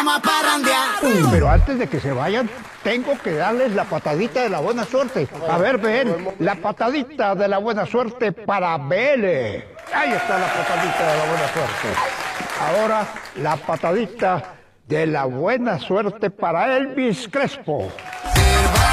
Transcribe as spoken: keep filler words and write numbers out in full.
vamos a parrandear. Pero antes de que se vayan, tengo que darles la patadita de la buena suerte. A ver, ven, la patadita de la buena suerte para Bele. Ahí está la patadita de la buena suerte. Ahora, la patadita de la buena suerte para Elvis Crespo.